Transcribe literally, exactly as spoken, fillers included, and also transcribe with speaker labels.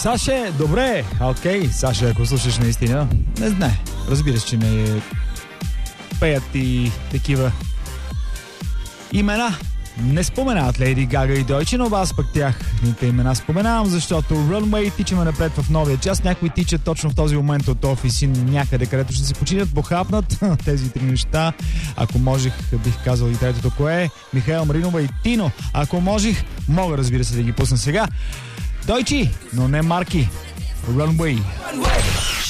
Speaker 1: Саше, добре, окей, Саше, ако слушаш наистина, не знае, разбира се, че не пеят и такива имена. Не споменават Лейди Гага и Дойче, но аз пък тяхните имена споменавам, защото Runway тичаме напред в новия час. Някои тичат точно в този момент от офиси някъде, където ще се починят, похапнат тези три неща. Ако можех, бих казал и третото кое е. Михаел Маринова и Тино. Ако можех, мога, разбира се, да ги пусна сега. Дойчи, но не марки. Runway.